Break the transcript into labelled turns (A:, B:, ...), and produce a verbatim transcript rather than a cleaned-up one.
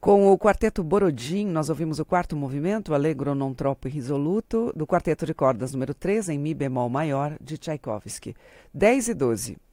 A: Com o quarteto Borodin, nós ouvimos o quarto movimento, Allegro non troppo risoluto, do quarteto de cordas número três, em Mi bemol maior, de Tchaikovsky. dez e doze.